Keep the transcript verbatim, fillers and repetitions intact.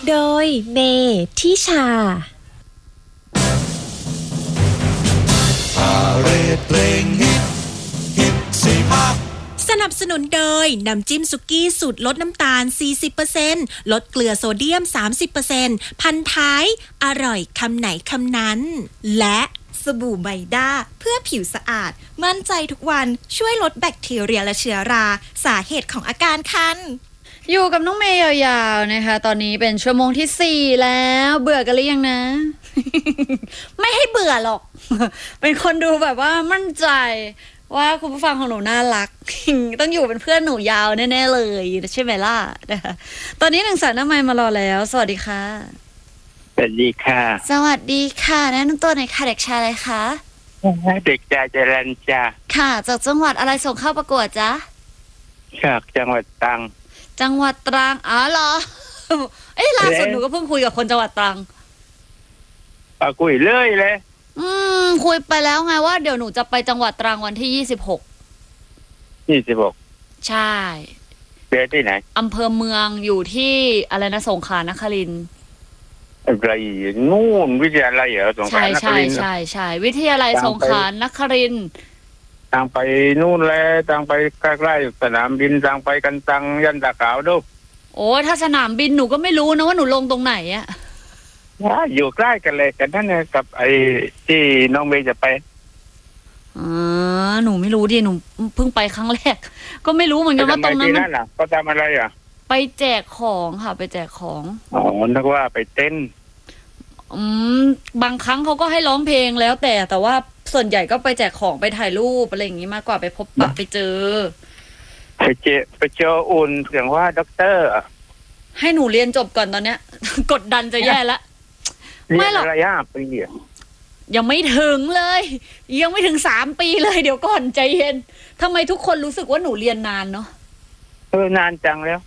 โดยเมทิชาพาเรดเพลงฮิตฮิตสี่ภาคสนับสนุนโดยน้ำจิ้มสุกี้สูตรลดน้ำตาล สี่สิบเปอร์เซ็นต์ ลดเกลือโซเดียม สามสิบเปอร์เซ็นต์ พันท้ายอร่อยคำไหนคำนั้นและสบู่ไมด้าเพื่อผิวสะอาดมั่นใจทุกวันช่วยลดแบคทีเรียและเชื้อราสาเหตุของอาการคันอยู่กับน้องเมย์ยาวๆนะคะตอนนี้เป็นชั่วโมงที่สี่แล้วเบื่อกันหรือยังนะ ไม่ให้เบื่อหรอก เป็นคนดูแบบว่ามั่นใจว่าคุณผู้ฟังของหนูน่ารัก ต้องอยู่เป็นเพื่อนหนูยาวแน่ๆเลยใช่ไหมล่ะนะคะตอนนี้หนึ่งสายหน้าไมค์มารอแล้วสวัสดีค่ะสวัสดีค่ะสวัสดีค่ะแนะนำตัวหน่อยค่ะเด็กชายอะไรคะเด็กชายจรัญจ้าค่ะจากจังหวัดอะไรส่งเข้าประกวดจ๊ะจากจังหวัดตรังจังหวัดตรังอ๋อเหรอ เอ้ยล่าสุดหนูก็เพิ่งคุยกับคนจังหวัดตรังปาคุยเลยเลยอืมคุยไปแล้วไงว่าเดี๋ยวหนูจะไปจังหวัดตรังวันที่ยี่สิบหกยี่สิบหกใช่เจอที่ไหนอำเภอเมืองอยู่ที่อะไรนะสงขลานครินทร์อะไรนู่นวิทยาลัยเหรอสงขลานครินทร์ใช่ใช่ใช่วิทยาลัยสงขลานครินทร์ทางไปนู่นแล้วทางไปใกล้ๆสนามบินทางไปกันตังยันตะขาวดูโอ้ถ้าสนามบินหนูก็ไม่รู้นะว่าหนูลงตรงไหนอะอยู่ใกล้กันเลยกันนั่นไงกับไอ้ที่น้องเมย์จะไปอ๋อหนูไม่รู้ดิหนูเพิ่งไปครั้งแรกก็ไม่รู้เหมือนกันว่าตรงนั้นนั่นน่ะก็ทำอะไรอ่ะไปแจกของค่ะไปแจกของอ๋อนึกว่าไปเต้นอืมบางครั้งเขาก็ให้ร้องเพลงแล้วแต่แต่ว่าส่วนใหญ่ก็ไปแจกของไปถ่ายรูปอะไรอย่างงี้มากกว่าไปพบปะไปเจอไปเจอไปเจออุ่นเสียงว่าด็อกเตอร์ให้หนูเรียนจบก่อนตอนเนี้ย กดดันจะแย่ละไม่หรอกระยะปียังไม่ถึงเลยยังไม่ถึงสามปีเลยเดี๋ยวก่อนใจเย็นทำไมทุกคนรู้สึกว่าหนูเรียนนานเนาะเออนานจังแล้ว